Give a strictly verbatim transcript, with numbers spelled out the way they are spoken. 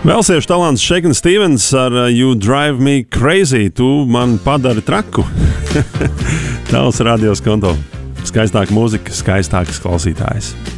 Velsiešu talants Shakin' Stevens ar You Drive Me Crazy. Tu man padari traku. Tavs radios konto. Skaistāka mūzika, skaistākas klausītājas.